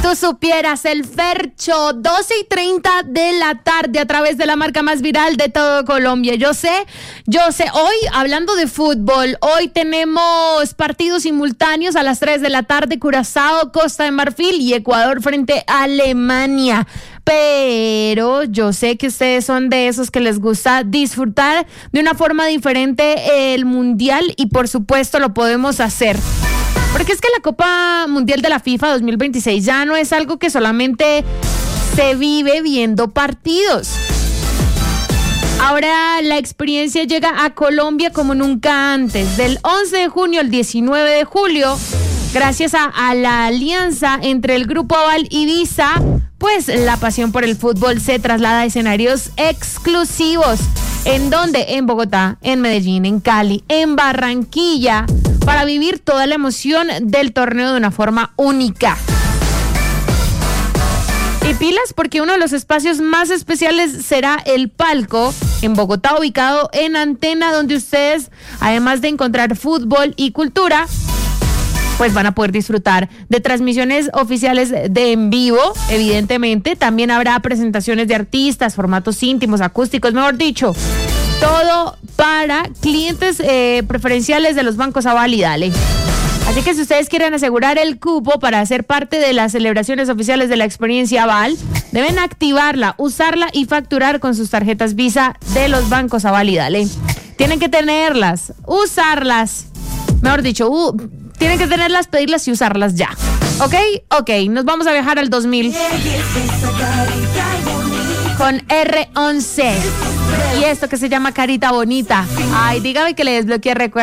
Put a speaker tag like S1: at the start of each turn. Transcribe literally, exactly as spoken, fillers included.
S1: tú supieras, el Fercho, doce y treinta de la tarde a través de la marca más viral de todo Colombia. Yo sé, yo sé, hoy hablando de fútbol, hoy tenemos partidos simultáneos a las tres de la tarde, Curazao, Costa de Marfil y Ecuador frente a Alemania. Pero yo sé que ustedes son de esos que les gusta disfrutar de una forma diferente el Mundial y por supuesto lo podemos hacer. Porque es que la Copa Mundial de la FIFA dos mil veintiséis ya no es algo que solamente se vive viendo partidos. Ahora la experiencia llega a Colombia como nunca antes. Del once de junio al diecinueve de julio, gracias a, a la alianza entre el Grupo Aval y Visa, pues la pasión por el fútbol se traslada a escenarios exclusivos. ¿En dónde? En Bogotá, en Medellín, en Cali, en Barranquilla, para vivir toda la emoción del torneo de una forma única. Y pilas, porque uno de los espacios más especiales será el palco en Bogotá, ubicado en Antena, donde ustedes, además de encontrar fútbol y cultura, pues van a poder disfrutar de transmisiones oficiales de en vivo, evidentemente. También habrá presentaciones de artistas, formatos íntimos, acústicos, mejor dicho, todo para clientes eh, preferenciales de los bancos Aval y Dale. Así que si ustedes quieren asegurar el cupo para ser parte de las celebraciones oficiales de la experiencia Aval, deben activarla, usarla y facturar con sus tarjetas Visa de los bancos Aval y Dale. Tienen que tenerlas, usarlas, mejor dicho, uh, tienen que tenerlas, pedirlas y usarlas ya. ¿Ok? Ok, nos vamos a viajar al dos mil con R once y esto que se llama Carita Bonita. Ay, dígame que le desbloqueé recuerdos.